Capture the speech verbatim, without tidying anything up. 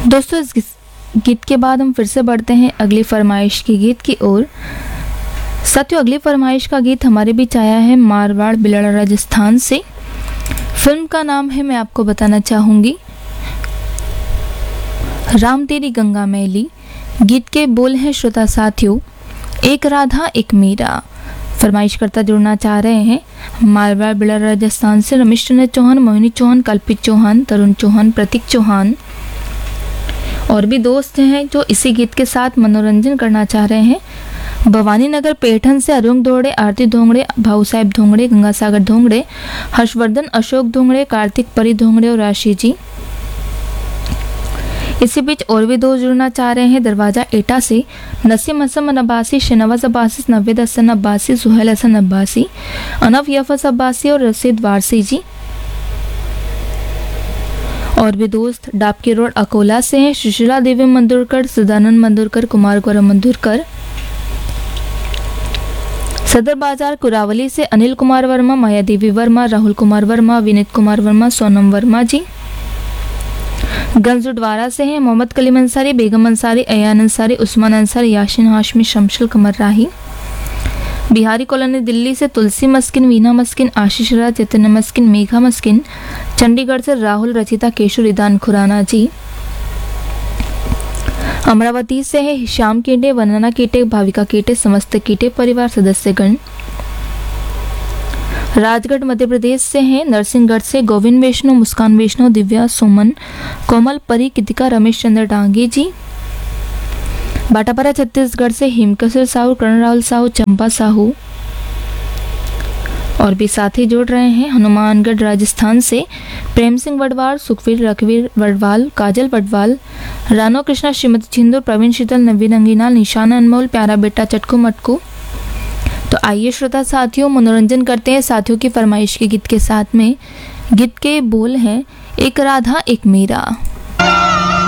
दोस्तों इस गीत के बाद हम फिर से बढ़ते हैं अगली फरमाइश के गीत की ओर। साथियों, अगली फरमाइश का गीत हमारे बीच आया है मारवाड़ बिलड़ा राजस्थान से। फिल्म का नाम है, मैं आपको बताना चाहूँगी, राम तेरी गंगा मैली। गीत के बोल हैं श्रोता साथियों, एक राधा एक मीरा। फरमाइश करता जुड़ना चाह रहे हैं मारवाड़ बिलड़ा राजस्थान से रमेश चंद्र चौहान, मोहिनी चौहान, कल्पित चौहान, तरुण चौहान, प्रतीक चौहान और भी दोस्त हैं जो इसी गीत के साथ मनोरंजन करना चाह रहे हैं। भवानी नगर पैठन से अरुण धोंगड़े, आरती धोंगड़े, भाऊ साहेब धोंगड़े, गंगा सागर धोंगड़े, हर्षवर्धन अशोक धोंगड़े, कार्तिक परी धोंगड़े और राशि जी। इसी बीच और भी दोस्त जुड़ना चाह रहे हैं दरवाजा एटा से नसीम हसन अब्बासी, शहनवाज अब्बासी, नवेद हसन अब्बासी, सुहेल हसन अब्बासी, अनफ यफस अब्बासी और रशीद वारसी जी। और भी दोस्त डाबकी रोड अकोला से हैं सुशीला देवी मंदुरकर, सदानंद मंदुरकर, कुमार गौरव मंदुरकर। सदर बाजार कुरावली से अनिल कुमार वर्मा, माया देवी वर्मा, राहुल कुमार वर्मा, विनीत कुमार वर्मा, सोनम वर्मा जी। गंजुडवारा से हैं मोहम्मद कलीम अंसारी, बेगम अंसारी, अयान अंसारी, उस्मान अंसारी, याशिन हाशमी, शमशल कमर राही। बिहारी कॉलोनी दिल्ली से तुलसी मस्किन, वीना मस्किन, आशीष राज, चैतन्य मस्किन, मेघा मस्किन। चंडीगढ़ से राहुल, रचिता, केशु, रिदान खुराना जी। अमरावती से है श्याम कीटे, वंदना कीटे, भाविका कीटे, समस्त कीटे परिवार सदस्यगण। राजगढ़ मध्य प्रदेश से हैं नरसिंहगढ़ से गोविंद वैष्णव, मुस्कान वैष्णव, दिव्या, सुमन, कोमल, परी, कृतिका, रमेश चंद्र डांगे जी। बाटापारा छत्तीसगढ़ से हिमकसर साहू, कर्ण राहुल साहू, चंपा साहू और भी साथी जुड़ रहे हैं हनुमानगढ़ राजस्थान से प्रेम सिंह वडवाल, सुखवीर रघुवीर वडवाल, काजल वडवाल, रानो कृष्णा, श्रीमती छिंदू, प्रवीण शीतल, नवीन अंगीनाल, निशान अनमोल, प्यारा बेटा चटकू मटकू। तो आइए श्रोता साथियों मनोरंजन करते हैं साथियों की फरमाइश के गीत के साथ में। गीत के बोल हैं एक राधा एक मीरा।